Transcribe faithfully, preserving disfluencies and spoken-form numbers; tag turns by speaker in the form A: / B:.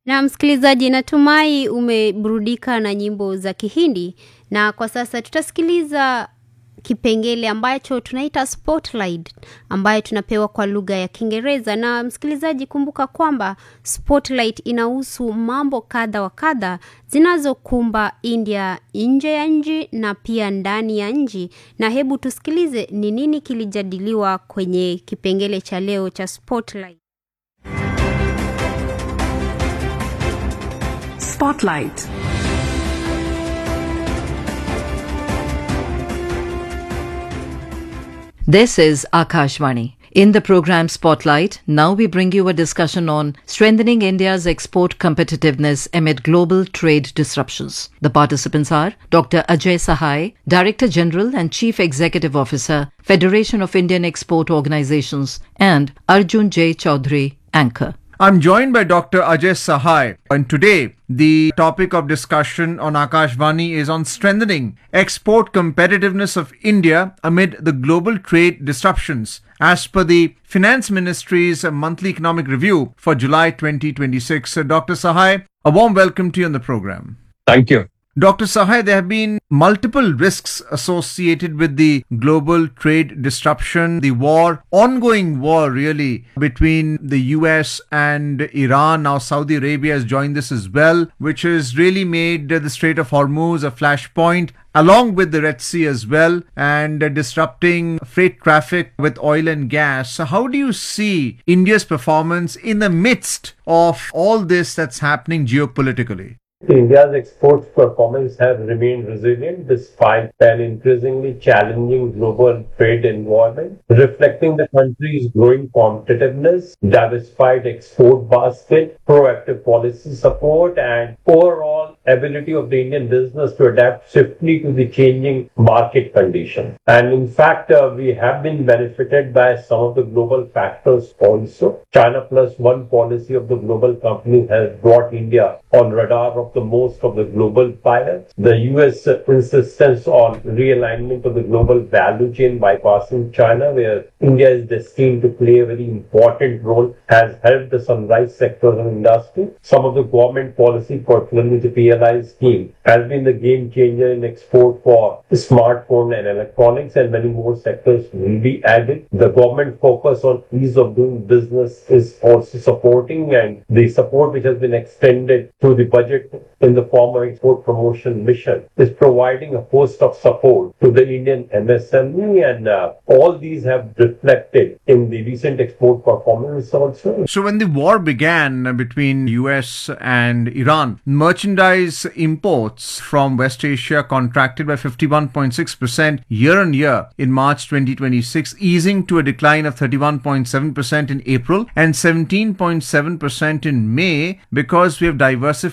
A: Na msikilizaji, natumai umeburudika na nyimbo za Kihindi, na kwa sasa tutasikiliza kipengele ambacho tunaita Spotlight, ambayo tunapewa kwa lugha ya Kiingereza. Na msikilizaji, kumbuka kwamba Spotlight inahusu mambo kadha wa kadha zinazokumba India nje ya nchi na pia ndani ya nchi. Na hebu tusikilize ni nini kilijadiliwa kwenye kipengele cha leo cha Spotlight.
B: Spotlight.
C: This is Akashvani. In the program Spotlight, now we bring you a discussion on strengthening India's export competitiveness amid global trade disruptions. The participants are Doctor Ajay Sahai, Director General and Chief Executive Officer, Federation of Indian Export Organizations, and Arjun J. Chaudhary, Anchor.
D: I'm joined by Doctor Ajay Sahai, and today the topic of discussion on Akashvani is on strengthening export competitiveness of India amid the global trade disruptions, as per the Finance Ministry's monthly economic review for July twenty twenty-six. So, Doctor Sahai, a warm welcome to you on the program.
E: Thank you.
D: Doctor Sahai, there have been multiple risks associated with the global trade disruption, the war, ongoing war really, between the U S and Iran. Now Saudi Arabia has joined this as well, which has really made the Strait of Hormuz a flashpoint, along with the Red Sea as well, and uh, disrupting freight traffic with oil and gas. So how do you see India's performance in the midst of all this that's happening geopolitically?
E: India's exports performance has remained resilient despite an increasingly challenging global trade environment, reflecting the country's growing competitiveness, diversified export basket, proactive policy support, and overall ability of the Indian business to adapt swiftly to the changing market conditions. And in fact, uh, we have been benefited by some of the global factors also. China Plus One policy of the global company has brought India on radar of the most of the global players. The U S insistence on realignment of the global value chain bypassing China, where India is destined to play a very important role, has helped the sunrise sectors of industry. Some of the government policy, particularly the P L I scheme, has been the game changer in export for smartphone and electronics, and many more sectors will be added. The government focus on ease of doing business is also supporting, and the support which has been extended through the budget in the form of export promotion mission is providing a host of support to the Indian M S M E, and uh, all these have reflected in the recent export performance also.
D: So when the war began between U S and Iran, merchandise imports from West Asia contracted by fifty-one point six percent year on year in March twenty twenty-six, easing to a decline of thirty-one point seven percent in April and seventeen point seven percent in May, because we have diversified